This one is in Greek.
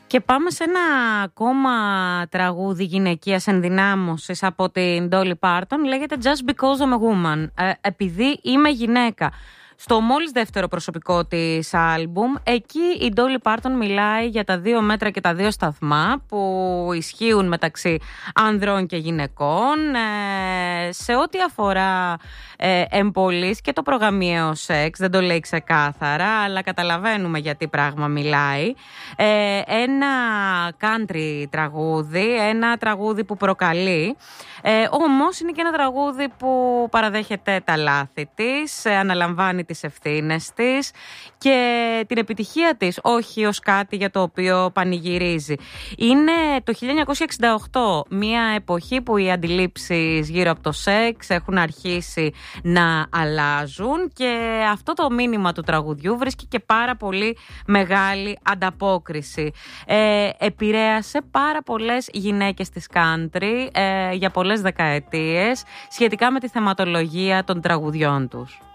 Και πάμε σε ένα ακόμα τραγούδι γυναικείας ενδυνάμωσης από την Dolly Parton. Λέγεται Just Because I'm a Woman. Επειδή είμαι γυναίκα. Στο μόλις δεύτερο προσωπικό της άλμπουμ, εκεί η Dolly Parton μιλάει για τα 2 μέτρα και τα 2 σταθμά που ισχύουν μεταξύ ανδρών και γυναικών σε ό,τι αφορά εμπολής και το προγαμιαίο σεξ. Δεν το λέει ξεκάθαρα, αλλά καταλαβαίνουμε γιατί πράγμα μιλάει. Ένα country τραγούδι, ένα τραγούδι που προκαλεί, όμως είναι και ένα τραγούδι που παραδέχεται τα λάθη της, αναλαμβάνει τις ευθύνες της και την επιτυχία της, όχι ως κάτι για το οποίο πανηγυρίζει. Είναι το 1968, μια εποχή που οι αντιλήψεις γύρω από το σεξ έχουν αρχίσει να αλλάζουν και αυτό το μήνυμα του τραγουδιού βρίσκει και πάρα πολύ μεγάλη ανταπόκριση. Επηρέασε πάρα πολλές γυναίκες της country για πολλές δεκαετίες σχετικά με τη θεματολογία των τραγουδιών τους.